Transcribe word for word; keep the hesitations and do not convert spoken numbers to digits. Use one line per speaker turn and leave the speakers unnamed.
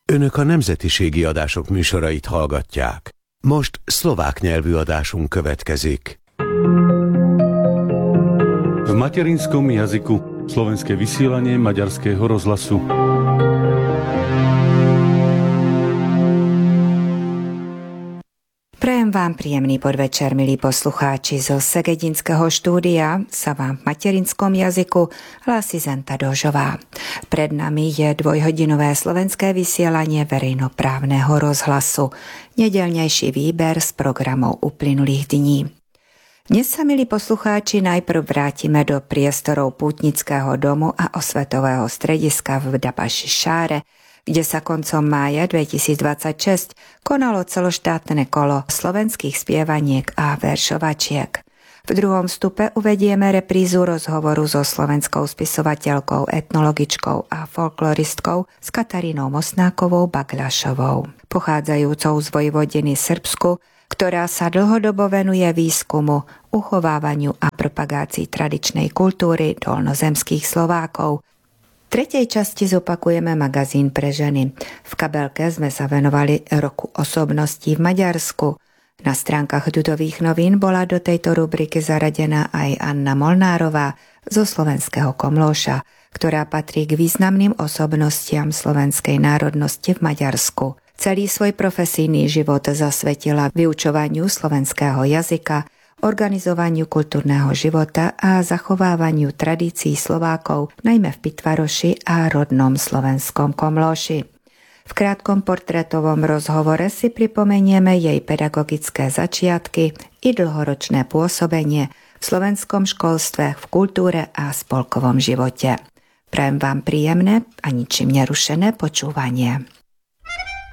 Önök a nemzetiségi adások műsorait hallgatják. Most szlovák nyelvű adásunk következik.
V materinskom jazyku slovenské vysielanie Maďarského rozhlasu.
Prajem vám príjemný podvečer, milí poslucháči. Zo Segedinského štúdia sa vám v materinskom jazyku hlási Zenta Dožová. Pred nami je dvojhodinové slovenské vysielanie verejnoprávneho rozhlasu. Nedeľnejší výber z programov uplynulých dní. Dnes sa, milí poslucháči, najprv vrátime do priestorov Pútnického domu a osvetového strediska v Dabaši Šáre, kde sa koncom mája dvetisícdvadsaťšesť konalo celoštátne kolo slovenských spievaniek a veršovačiek. V druhom vstupe uvedieme reprízu rozhovoru so slovenskou spisovateľkou, etnologičkou a folkloristkou s Katarínou Mosnákovou Bagľašovou, pochádzajúcou z Vojvodiny Srbsku, ktorá sa dlhodobo venuje výskumu, uchovávaniu a propagácii tradičnej kultúry dolnozemských Slovákov. V tretej časti zopakujeme magazín pre ženy. V kabelke sme sa venovali roku osobností v Maďarsku. Na stránkach Ľudových novín bola do tejto rubriky zaradená aj Anna Molnárová zo slovenského Komlóša, ktorá patrí k významným osobnostiam slovenskej národnosti v Maďarsku. Celý svoj profesijný život zasvetila vyučovaniu slovenského jazyka, organizovaniu kultúrneho života a zachovávaniu tradícií Slovákov, najmä v Pitvaroši a rodnom slovenskom Komlóši. V krátkom portrétovom rozhovore si pripomenieme jej pedagogické začiatky i dlhoročné pôsobenie v slovenskom školstve, v kultúre a spolkovom živote. Prajem vám príjemné a ničím nerušené počúvanie.